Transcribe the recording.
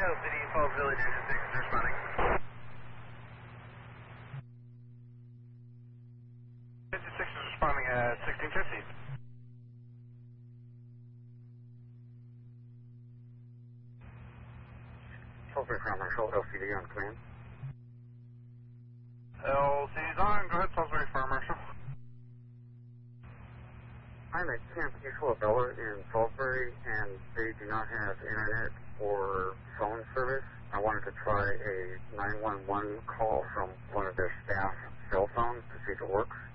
City, Falls Village, Engine 6 is responding. Engine 6 is responding at 1650. Salisbury Fire Marshal, LCD on command. LC's on, go ahead, Salisbury Fire Marshal. I'm at Camp Isabella in Salisbury, and they do not have internet or phone service. I wanted to try a 911 call from one of their staff cell phones to see if it works.